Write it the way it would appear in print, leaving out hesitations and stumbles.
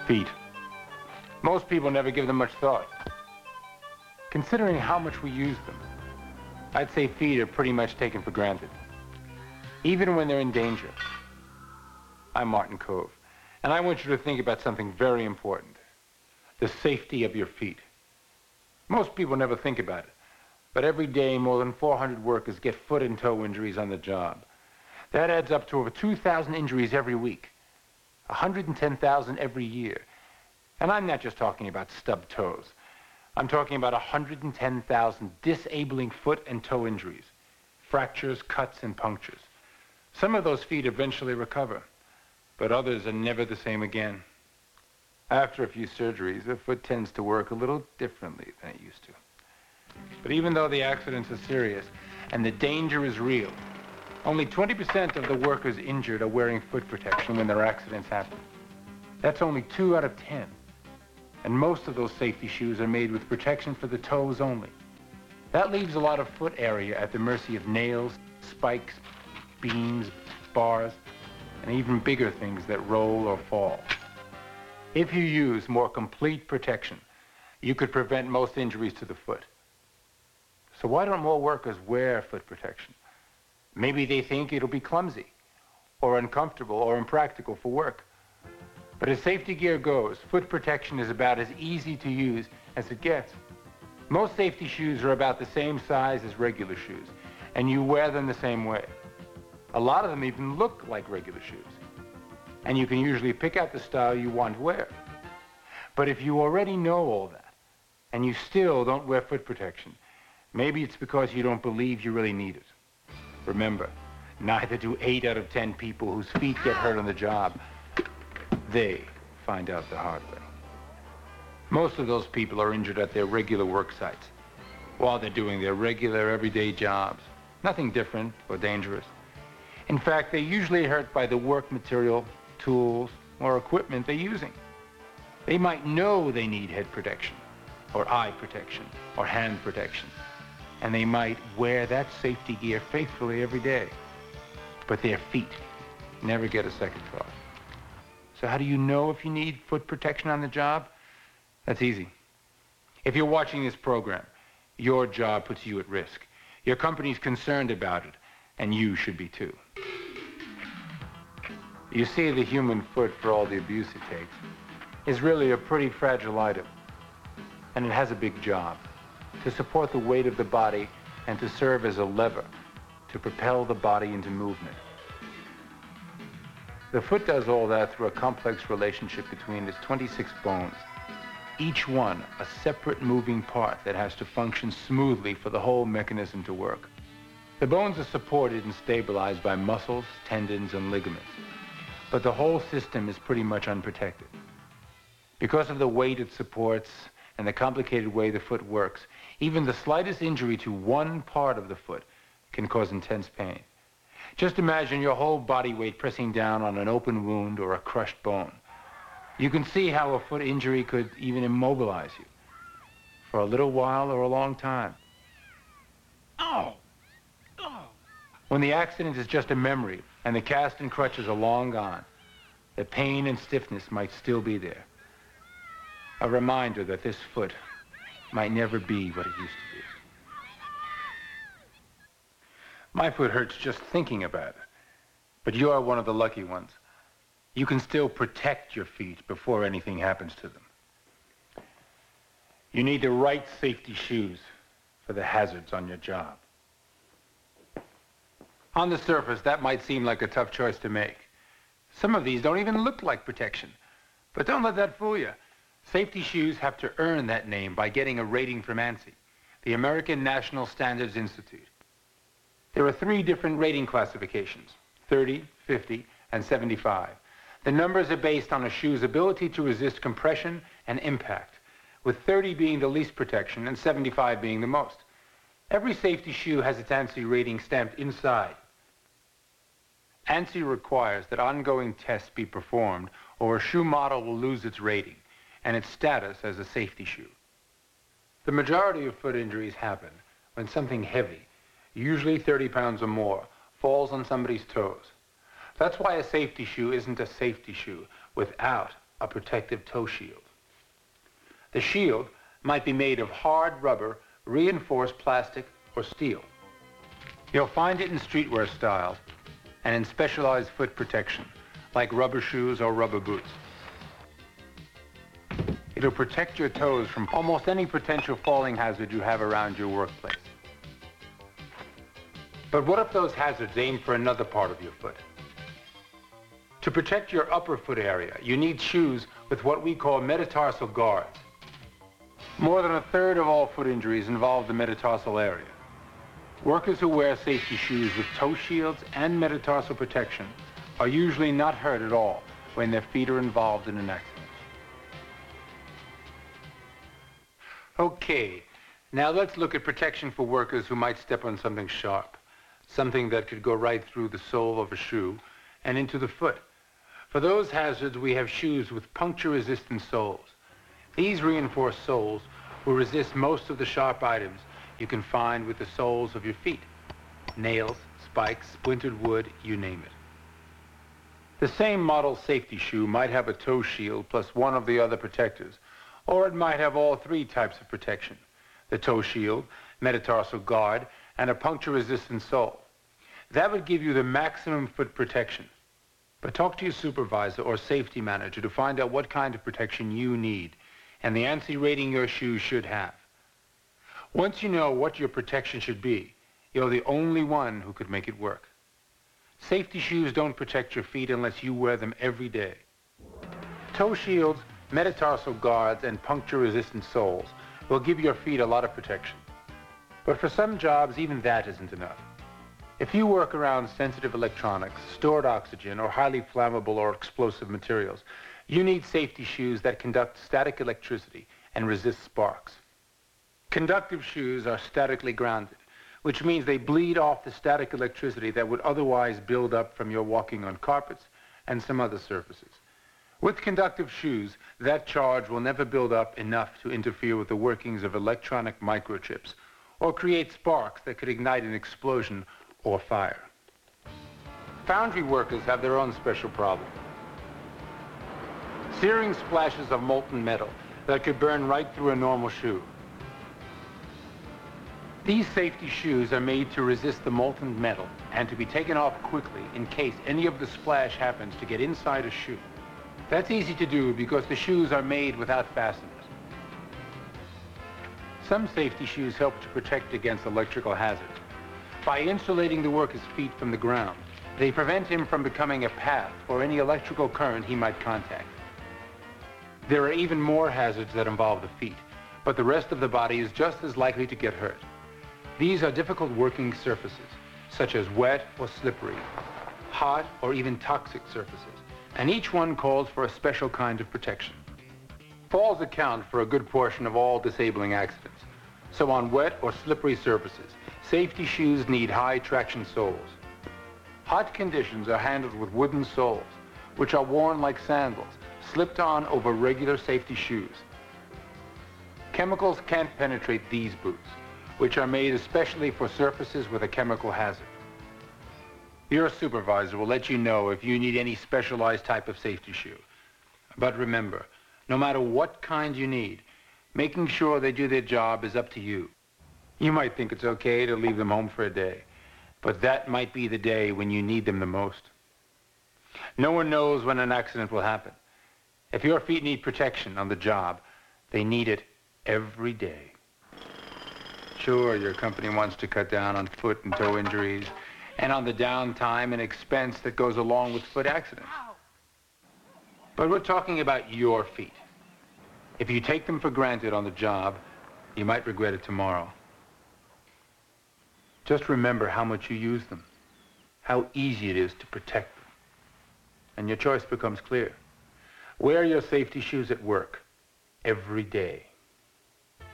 Feet. Most people never give them much thought. Considering how much we use them, I'd say feet are pretty much taken for granted, even when they're in danger. I'm Martin Kove, and I want you to think about something very important: the safety of your feet. Most people never think about it, but every day more than 400 workers get foot and toe injuries on the job. That adds up to over 2,000 injuries every week, 110,000 every year. And I'm not just talking about stubbed toes. I'm talking about 110,000 disabling foot and toe injuries, fractures, cuts, and punctures. Some of those feet eventually recover, but others are never the same again. After a few surgeries, the foot tends to work a little differently than it used to. But even though the accidents are serious and the danger is real, only 20% of the workers injured are wearing foot protection when their accidents happen. That's only 2 out of 10. And most of those safety shoes are made with protection for the toes only. That leaves a lot of foot area at the mercy of nails, spikes, beams, bars, and even bigger things that roll or fall. If you use more complete protection, you could prevent most injuries to the foot. So why don't more workers wear foot protection? Maybe they think it'll be clumsy, or uncomfortable, or impractical for work. But as safety gear goes, foot protection is about as easy to use as it gets. Most safety shoes are about the same size as regular shoes, and you wear them the same way. A lot of them even look like regular shoes, and you can usually pick out the style you want to wear. But if you already know all that, and you still don't wear foot protection, maybe it's because you don't believe you really need it. Remember, neither do 8 out of 10 people whose feet get hurt on the job. They find out the hard way. Most of those people are injured at their regular work sites while they're doing their regular everyday jobs. Nothing different or dangerous. In fact, they're usually hurt by the work material, tools, or equipment they're using. They might know they need head protection, or eye protection, or hand protection, and they might wear that safety gear faithfully every day. But their feet never get a second thought. So how do you know if you need foot protection on the job? That's easy. If you're watching this program, your job puts you at risk. Your company's concerned about it, and you should be too. You see, the human foot, for all the abuse it takes, is really a pretty fragile item. And it has a big job: to support the weight of the body and to serve as a lever to propel the body into movement. The foot does all that through a complex relationship between its 26 bones, each one a separate moving part that has to function smoothly for the whole mechanism to work. The bones are supported and stabilized by muscles, tendons, and ligaments, but the whole system is pretty much unprotected. Because of the weight it supports and the complicated way the foot works, even the slightest injury to one part of the foot can cause intense pain. Just imagine your whole body weight pressing down on an open wound or a crushed bone. You can see how a foot injury could even immobilize you for a little while or a long time. Oh! Oh! When the accident is just a memory and the cast and crutches are long gone, the pain and stiffness might still be there. A reminder that this foot might never be what it used to be. My foot hurts just thinking about it, but you're one of the lucky ones. You can still protect your feet before anything happens to them. You need the right safety shoes for the hazards on your job. On the surface, that might seem like a tough choice to make. Some of these don't even look like protection, but don't let that fool you. Safety shoes have to earn that name by getting a rating from ANSI, the American National Standards Institute. There are 3 different rating classifications: 30, 50, and 75. The numbers are based on a shoe's ability to resist compression and impact, with 30 being the least protection and 75 being the most. Every safety shoe has its ANSI rating stamped inside. ANSI requires that ongoing tests be performed, or a shoe model will lose its rating and its status as a safety shoe. The majority of foot injuries happen when something heavy, usually 30 pounds or more, falls on somebody's toes. That's why a safety shoe isn't a safety shoe without a protective toe shield. The shield might be made of hard rubber, reinforced plastic, or steel. You'll find it in streetwear styles and in specialized foot protection, like rubber shoes or rubber boots. It'll protect your toes from almost any potential falling hazard you have around your workplace. But what if those hazards aim for another part of your foot? To protect your upper foot area, you need shoes with what we call metatarsal guards. More than a third of all foot injuries involve the metatarsal area. Workers who wear safety shoes with toe shields and metatarsal protection are usually not hurt at all when their feet are involved in an accident. Okay, now let's look at protection for workers who might step on something sharp, something that could go right through the sole of a shoe and into the foot. For those hazards, we have shoes with puncture-resistant soles. These reinforced soles will resist most of the sharp items you can find with the soles of your feet. Nails, spikes, splintered wood, you name it. The same model safety shoe might have a toe shield plus one of the other protectors, or it might have all three types of protection: the toe shield, metatarsal guard, and a puncture-resistant sole. That would give you the maximum foot protection. But talk to your supervisor or safety manager to find out what kind of protection you need and the ANSI rating your shoes should have. Once you know what your protection should be, you're the only one who could make it work. Safety shoes don't protect your feet unless you wear them every day. Toe shields, metatarsal guards, and puncture-resistant soles will give your feet a lot of protection. But for some jobs, even that isn't enough. If you work around sensitive electronics, stored oxygen, or highly flammable or explosive materials, you need safety shoes that conduct static electricity and resist sparks. Conductive shoes are statically grounded, which means they bleed off the static electricity that would otherwise build up from your walking on carpets and some other surfaces. With conductive shoes, that charge will never build up enough to interfere with the workings of electronic microchips or create sparks that could ignite an explosion or fire. Foundry workers have their own special problem. Searing splashes of molten metal that could burn right through a normal shoe. These safety shoes are made to resist the molten metal and to be taken off quickly in case any of the splash happens to get inside a shoe. That's easy to do because the shoes are made without fasteners. Some safety shoes help to protect against electrical hazards. By insulating the worker's feet from the ground, they prevent him from becoming a path for any electrical current he might contact. There are even more hazards that involve the feet, but the rest of the body is just as likely to get hurt. These are difficult working surfaces, such as wet or slippery, hot or even toxic surfaces, and each one calls for a special kind of protection. Falls account for a good portion of all disabling accidents, so on wet or slippery surfaces, safety shoes need high traction soles. Hot conditions are handled with wooden soles, which are worn like sandals, slipped on over regular safety shoes. Chemicals can't penetrate these boots, which are made especially for surfaces with a chemical hazard. Your supervisor will let you know if you need any specialized type of safety shoe. But remember, no matter what kind you need, making sure they do their job is up to you. You might think it's okay to leave them home for a day, but that might be the day when you need them the most. No one knows when an accident will happen. If your feet need protection on the job, they need it every day. Sure, your company wants to cut down on foot and toe injuries and on the downtime and expense that goes along with foot accidents. But we're talking about your feet. If you take them for granted on the job, you might regret it tomorrow. Just remember how much you use them, how easy it is to protect them, and your choice becomes clear. Wear your safety shoes at work every day.